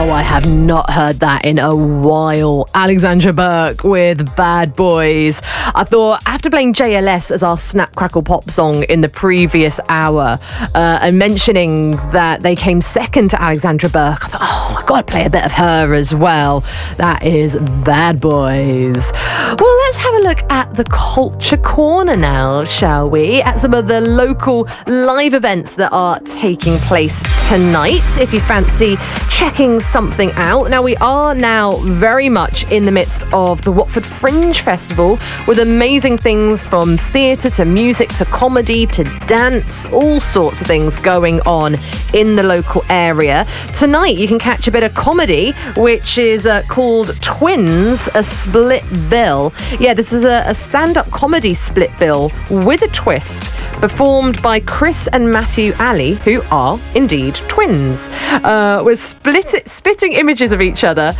Oh, I have not heard that in a while. Alexandra Burke with Bad Boys. I thought, after playing JLS as our Snap Crackle Pop song in the previous hour, and mentioning that they came second to Alexandra Burke, I thought, oh, I've got to play a bit of her as well. That is Bad Boys. Well, let's have a look at the Culture Corner now, shall we? At some of the local live events that are taking place tonight, if you fancy checking something out. Now, we are now very much in the midst of the Watford Fringe Festival, with amazing things from theatre to music to comedy to dance, all sorts of things going on in the local area. Tonight you can catch a bit of comedy, which is called Twins, a split bill. Yeah, this is a stand-up comedy split bill with a twist, performed by Chris and Matthew Alley, who are indeed twins. We're spitting images of each other,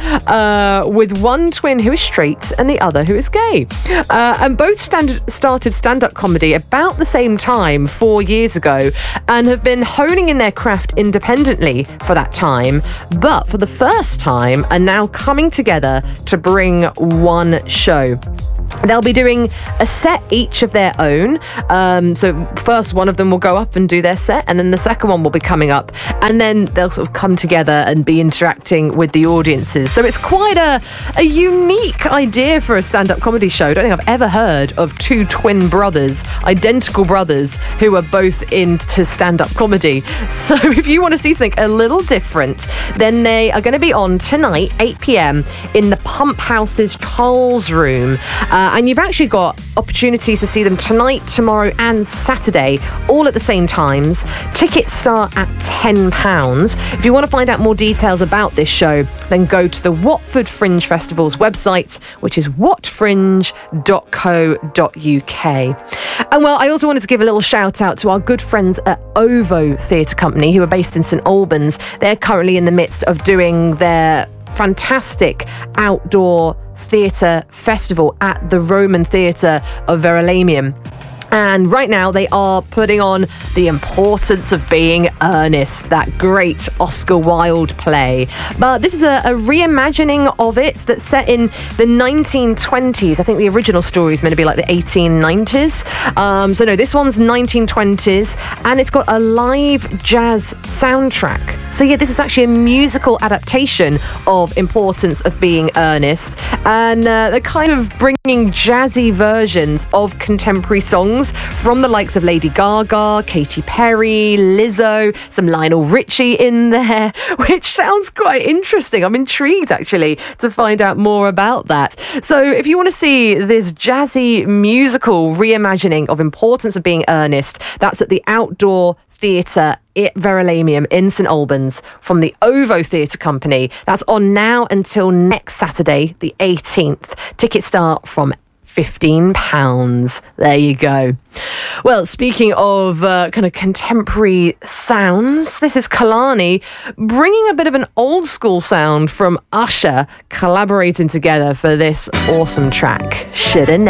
with one twin who is straight and the other who is gay. And both started stand-up comedy about the same time 4 years ago, and have been honing in their craft independently for that time, but for the first time are now coming together to bring one show. They'll be doing a set each of their own. So first one of them will go up and do their set, and then the second one will be coming up, and then they'll sort of come together and be interacting with the audiences. So it's quite a unique idea for a stand-up comedy show. I don't think I've ever heard of two twin brothers, identical brothers, who are both into stand-up comedy. So if you want to see something a little different, then they are going to be on tonight, 8 p.m, in the Pump House's Charles Room. And you've actually got opportunities to see them tonight, tomorrow and Saturday, all at the same times. Tickets start at £10. If you want to find out more details about this show, then go to the Watford Fringe Festival's website, which is watfringe.co.uk. And well, I also wanted to give a little shout out to our good friends at OVO Theatre Company, who are based in St Albans. They're currently in the midst of doing their fantastic outdoor theatre festival at the Roman Theatre of Verulamium. And right now they are putting on The Importance of Being Earnest, that great Oscar Wilde play. But this is a reimagining of it that's set in the 1920s. I think the original story is meant to be like the 1890s. So no, this one's 1920s, and it's got a live jazz soundtrack. So yeah, this is actually a musical adaptation of Importance of Being Earnest. And they're kind of bringing jazzy versions of contemporary songs from the likes of Lady Gaga, Katy Perry, Lizzo, some Lionel Richie in there, which sounds quite interesting. I'm intrigued, actually, to find out more about that. So if you want to see this jazzy musical reimagining of Importance of Being Earnest, that's at the Outdoor Theatre at Verulamium in St Albans from the OVO Theatre Company. That's on now until next Saturday, the 18th. Tickets start from £15. There you go. Well, speaking of kind of contemporary sounds, this is Kalani bringing a bit of an old school sound from Usher, collaborating together for this awesome track, Shoulda Known.